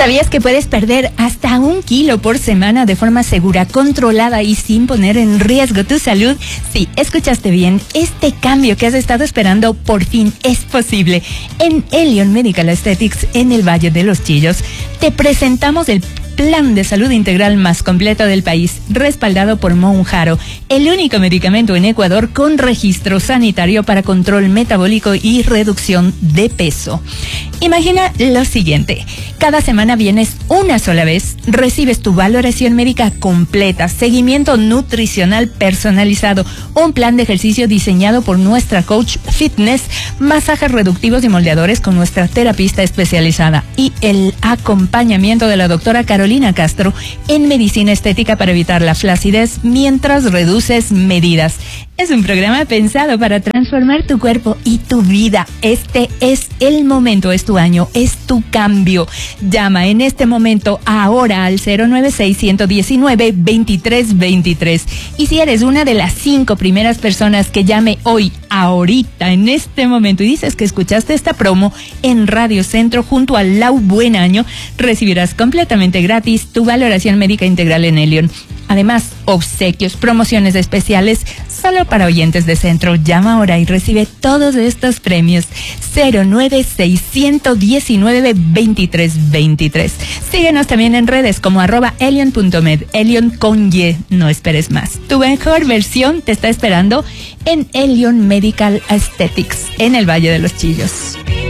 ¿Sabías que puedes perder hasta 1 kilo por semana de forma segura, controlada y sin poner en riesgo tu salud? Sí, escuchaste bien. Este cambio que has estado esperando por fin es posible. En Elion Medical Aesthetics, en el Valle de los Chillos, te presentamos el plan de salud integral más completo del país, respaldado por Monjaro, el único medicamento en Ecuador con registro sanitario para control metabólico y reducción de peso. Imagina lo siguiente: cada semana vienes una sola vez, recibes tu valoración médica completa, seguimiento nutricional personalizado, un plan de ejercicio diseñado por nuestra coach fitness, masajes reductivos y moldeadores con nuestra terapista especializada y el acompañamiento de la doctora Carolina Castro en medicina estética para evitar la flacidez mientras reduces medidas. Es un programa pensado para transformar tu cuerpo y tu vida. Este es el momento, es tu año, es tu cambio. Llama en este momento ahora al 096-119-2323. Y si eres una de las 5 primeras personas que llame hoy, ahorita, en este momento, y dices que escuchaste esta promo en Radio Centro junto al Lau Buen Año, recibirás completamente gratis tu valoración médica integral en Elion. Además, obsequios, promociones especiales solo para oyentes de Centro. Llama ahora y recibe todos estos premios. 096-119-2323. Síguenos también en redes como @elion.med. Elion con Y. No esperes más. Tu mejor versión te está esperando en Elion Medical Aesthetics, en el Valle de los Chillos.